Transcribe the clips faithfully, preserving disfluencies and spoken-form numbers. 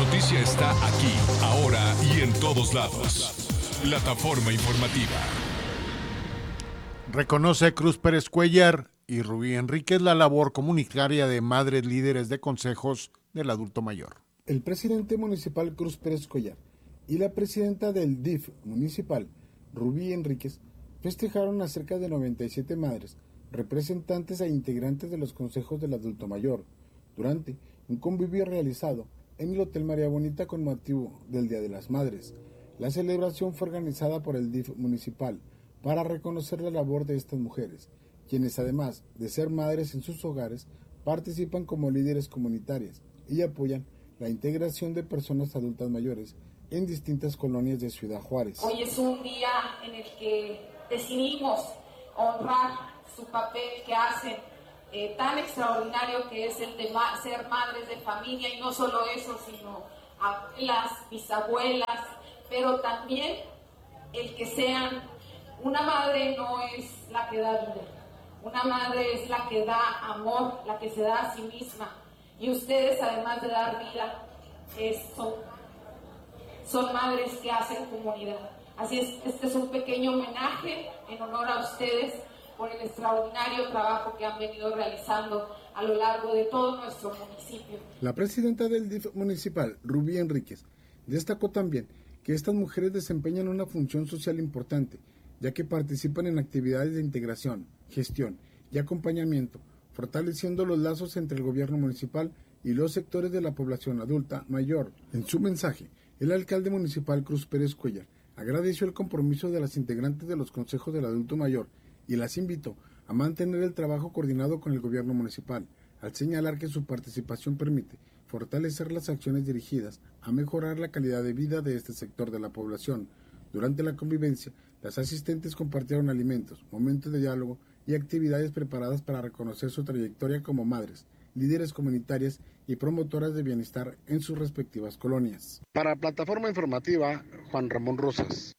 noticia está aquí, ahora y en todos lados. Plataforma informativa. Reconoce Cruz Pérez Cuellar y Rubí Enríquez la labor comunitaria de madres líderes de consejos del adulto mayor. El presidente municipal Cruz Pérez Cuellar y la presidenta del D I F municipal, Rubí Enríquez, festejaron a cerca de noventa y siete madres, representantes e integrantes de los consejos del adulto mayor, durante un convivio realizado en el Hotel María Bonita con motivo del Día de las Madres. La celebración fue organizada por el D I F municipal para reconocer la labor de estas mujeres, quienes además de ser madres en sus hogares, participan como líderes comunitarias y apoyan la integración de personas adultas mayores en distintas colonias de Ciudad Juárez. Hoy es un día en el que decidimos honrar su papel que hacen, eh, tan extraordinario que es el de ma- ser madres de familia, y no solo eso, sino abuelas, bisabuelas, pero también el que sean. Una madre no es la que da vida, una madre es la que da amor, la que se da a sí misma, y ustedes, además de dar vida, es, son, son madres que hacen comunidad. Así es, este es un pequeño homenaje en honor a ustedes por el extraordinario trabajo que han venido realizando a lo largo de todo nuestro municipio. La presidenta del D I F municipal, Rubí Enríquez, destacó también que estas mujeres desempeñan una función social importante, ya que participan en actividades de integración, gestión y acompañamiento, fortaleciendo los lazos entre el gobierno municipal y los sectores de la población adulta mayor. En su mensaje, el alcalde municipal Cruz Pérez Cuellar agradeció el compromiso de las integrantes de los consejos del adulto mayor y las invitó a mantener el trabajo coordinado con el gobierno municipal, al señalar que su participación permite fortalecer las acciones dirigidas a mejorar la calidad de vida de este sector de la población. Durante la convivencia, las asistentes compartieron alimentos, momentos de diálogo y actividades preparadas para reconocer su trayectoria como madres, líderes comunitarias y promotoras de bienestar en sus respectivas colonias. Para Plataforma Informativa, Juan Ramón Rosas.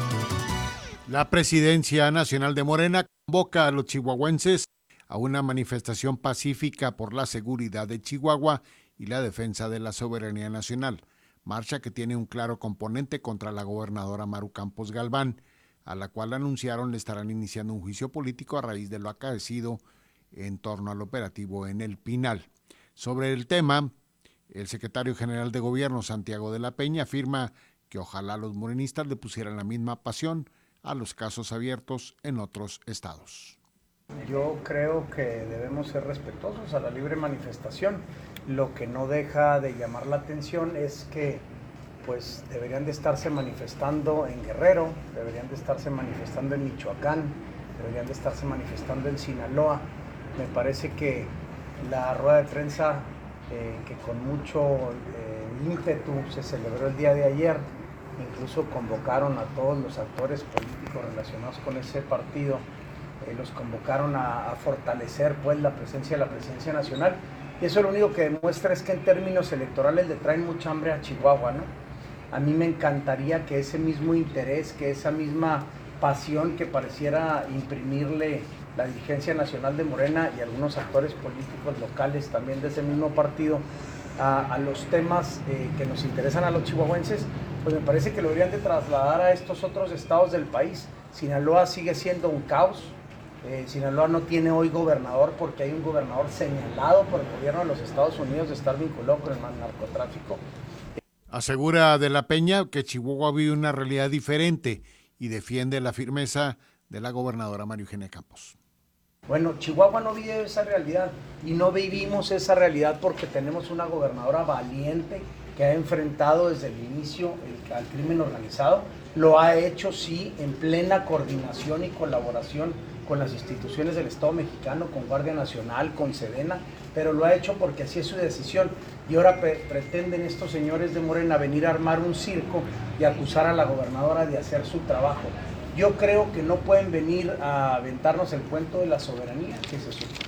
La Presidencia Nacional de Morena convoca a los chihuahuenses a una manifestación pacífica por la seguridad de Chihuahua y la defensa de la soberanía nacional, marcha que tiene un claro componente contra la gobernadora Maru Campos Galván, a la cual anunciaron le estarán iniciando un juicio político a raíz de lo acaecido en torno al operativo en El Pinal. Sobre el tema, el secretario general de Gobierno, Santiago de la Peña, afirma que ojalá los morenistas le pusieran la misma pasión a los casos abiertos en otros estados. Yo creo que debemos ser respetuosos a la libre manifestación. Lo que no deja de llamar la atención es que pues deberían de estarse manifestando en Guerrero, deberían de estarse manifestando en Michoacán, deberían de estarse manifestando en Sinaloa. Me parece que la rueda de prensa eh, que con mucho eh, ímpetu se celebró el día de ayer, incluso convocaron a todos los actores políticos relacionados con ese partido, eh, los convocaron a, a fortalecer pues la presencia de la presidencia nacional, y eso lo único que demuestra es que en términos electorales le traen mucha hambre a Chihuahua, ¿no? A mí me encantaría que ese mismo interés, que esa misma pasión que pareciera imprimirle la dirigencia nacional de Morena y algunos actores políticos locales también de ese mismo partido a, a los temas eh, que nos interesan a los chihuahuenses, pues me parece que lo deberían de trasladar a estos otros estados del país. Sinaloa sigue siendo un caos. Eh, Sinaloa no tiene hoy gobernador porque hay un gobernador señalado por el gobierno de los Estados Unidos de estar vinculado con el narcotráfico. Asegura de la Peña que Chihuahua vive una realidad diferente y defiende la firmeza de la gobernadora María Eugenia Campos. Bueno, Chihuahua no vive esa realidad y no vivimos esa realidad porque tenemos una gobernadora valiente que ha enfrentado desde el inicio el, al crimen organizado. Lo ha hecho, sí, en plena coordinación y colaboración con las instituciones del Estado mexicano, con Guardia Nacional, con Sedena, pero lo ha hecho porque así es su decisión. Y ahora pre- pretenden estos señores de Morena venir a armar un circo y acusar a la gobernadora de hacer su trabajo. Yo creo que no pueden venir a aventarnos el cuento de la soberanía que se supone.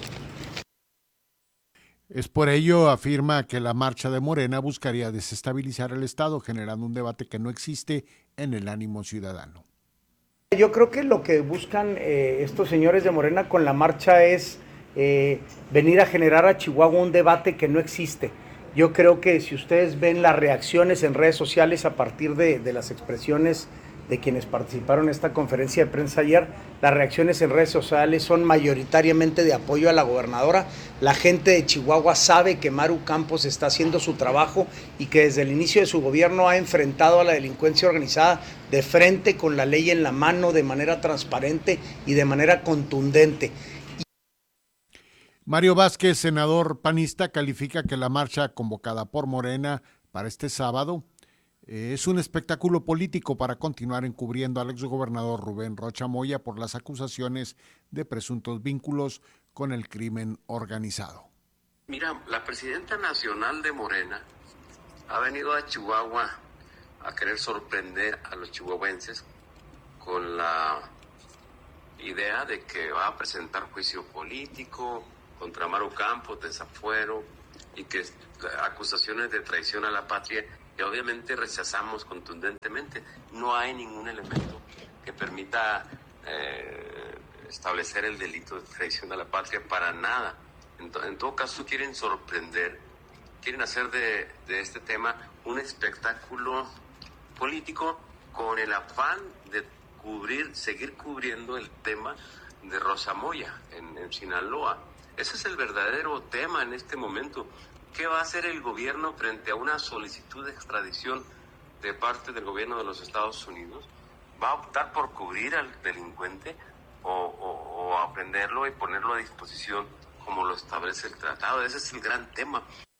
Es por ello, afirma, que la marcha de Morena buscaría desestabilizar el Estado, generando un debate que no existe en el ánimo ciudadano. Yo creo que lo que buscan eh, estos señores de Morena con la marcha es eh, venir a generar a Chihuahua un debate que no existe. Yo creo que si ustedes ven las reacciones en redes sociales a partir de, de las expresiones de quienes participaron en esta conferencia de prensa ayer, las reacciones en redes sociales son mayoritariamente de apoyo a la gobernadora. La gente de Chihuahua sabe que Maru Campos está haciendo su trabajo y que desde el inicio de su gobierno ha enfrentado a la delincuencia organizada de frente, con la ley en la mano, de manera transparente y de manera contundente. Mario Vázquez, senador panista, califica que la marcha convocada por Morena para este sábado eh, es un espectáculo político para continuar encubriendo al exgobernador Rubén Rocha Moya por las acusaciones de presuntos vínculos con el crimen organizado. Mira, la presidenta nacional de Morena ha venido a Chihuahua a querer sorprender a los chihuahuenses con la idea de que va a presentar juicio político contra Maru Campos, desafuero, y que acusaciones de traición a la patria, que obviamente rechazamos contundentemente. No hay ningún elemento que permita eh, establecer el delito de traición a la patria para nada. En, to, en todo caso quieren sorprender, quieren hacer de, de este tema un espectáculo político con el afán de cubrir, seguir cubriendo el tema de Rosa Moya en, en Sinaloa. Ese es el verdadero tema en este momento. ¿Qué va a hacer el gobierno frente a una solicitud de extradición de parte del gobierno de los Estados Unidos? ¿Va a optar por cubrir al delincuente o, o, o aprenderlo y ponerlo a disposición como lo establece el tratado? Ese es el gran tema.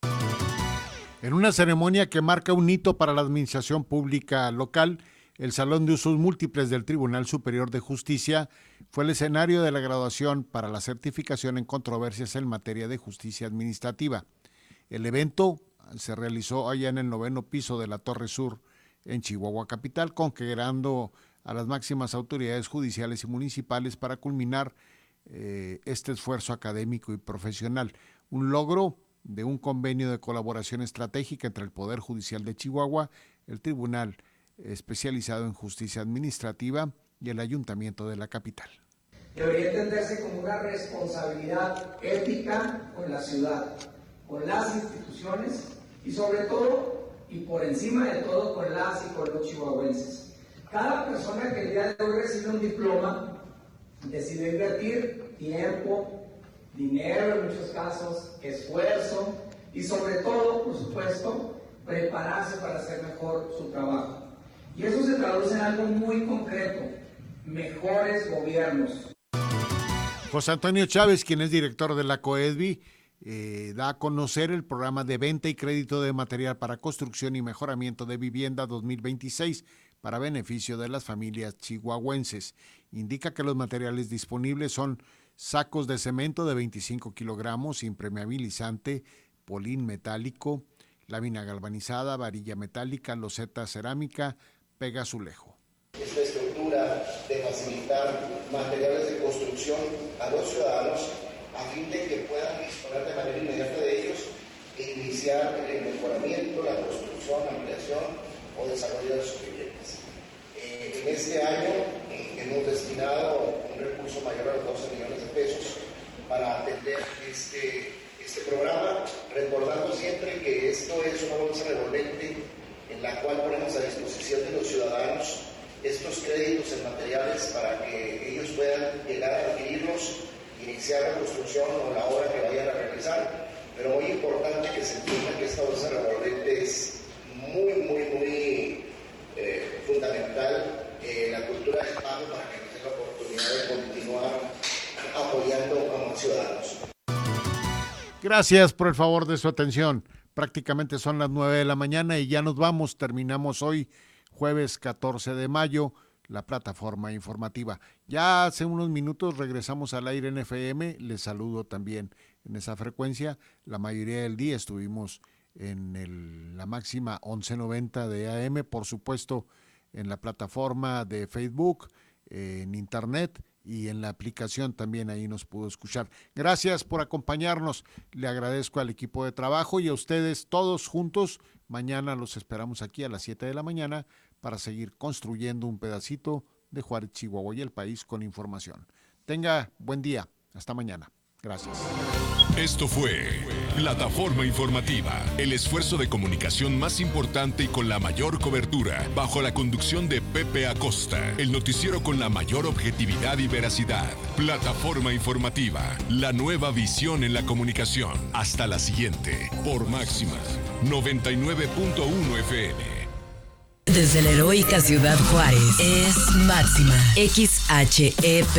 En una ceremonia que marca un hito para la administración pública local, el Salón de Usos Múltiples del Tribunal Superior de Justicia fue el escenario de la graduación para la certificación en controversias en materia de justicia administrativa. El evento se realizó allá en el noveno piso de la Torre Sur, en Chihuahua capital, congregando a las máximas autoridades judiciales y municipales para culminar eh, este esfuerzo académico y profesional, un logro de un convenio de colaboración estratégica entre el Poder Judicial de Chihuahua, el Tribunal especializado en justicia administrativa y el Ayuntamiento de la capital. Debería entenderse como una responsabilidad ética con la ciudad, con las instituciones y sobre todo y por encima de todo con las y con los chihuahuenses. Cada persona que el día de hoy recibe un diploma decide invertir tiempo, dinero en muchos casos, esfuerzo y sobre todo, por supuesto, prepararse para hacer mejor su trabajo. Y eso se traduce en algo muy concreto: mejores gobiernos. José Antonio Chávez, quien es director de la COEDVI, eh, da a conocer el programa de venta y crédito de material para construcción y mejoramiento de vivienda dos mil veintiséis para beneficio de las familias chihuahuenses. Indica que los materiales disponibles son sacos de cemento de veinticinco kilogramos, impermeabilizante, polín metálico, lámina galvanizada, varilla metálica, loseta cerámica, pega azulejo. Esta estructura de facilitar materiales de construcción a los ciudadanos a fin de que puedan disponer de manera inmediata de ellos e iniciar el mejoramiento, la construcción, ampliación o desarrollo de sus viviendas. Eh, en este año eh, hemos destinado un recurso mayor a los doce millones de pesos para atender este, este programa, recordando siempre que esto es una bolsa revolvente en la cual ponemos a disposición de los ciudadanos estos créditos en materiales para que ellos puedan llegar a adquirirlos, iniciar la construcción o la obra que vayan a realizar. Pero muy importante que se entienda que esta bolsa revolvente es muy, muy, muy eh, fundamental en la cultura del pago para que nos dé la oportunidad de continuar apoyando a los ciudadanos. Gracias por el favor de su atención. Prácticamente son las nueve de la mañana y ya nos vamos. Terminamos hoy, jueves catorce de mayo, la plataforma informativa. Ya hace unos minutos regresamos al aire en F M. Les saludo también en esa frecuencia. La mayoría del día estuvimos en el, la máxima once noventa de A M, por supuesto, en la plataforma de Facebook, eh, en internet y en la aplicación también ahí nos pudo escuchar. Gracias por acompañarnos. Le agradezco al equipo de trabajo y a ustedes todos juntos. Mañana los esperamos aquí a las siete de la mañana para seguir construyendo un pedacito de Juárez, Chihuahua y el país con información. Tenga buen día. Hasta mañana. Gracias. Esto fue Plataforma Informativa, el esfuerzo de comunicación más importante y con la mayor cobertura, bajo la conducción de Pepe Acosta, el noticiero con la mayor objetividad y veracidad. Plataforma Informativa, la nueva visión en la comunicación. Hasta la siguiente, por Máxima noventa y nueve punto uno F M. Desde la heroica Ciudad Juárez, es Máxima X H E P.